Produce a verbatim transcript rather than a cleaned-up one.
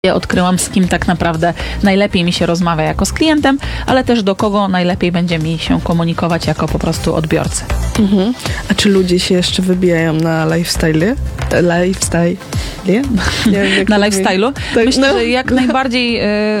Ja odkryłam, z kim tak naprawdę najlepiej mi się rozmawia jako z klientem, ale też do kogo najlepiej będzie mi się komunikować jako po prostu odbiorcy. Mhm. A czy ludzie się jeszcze wybijają na lifestyle? Lifestyle? Nie? Nie wiem, jak Na to lifestyle'u? Tak, Myślę, no. że jak najbardziej... Y,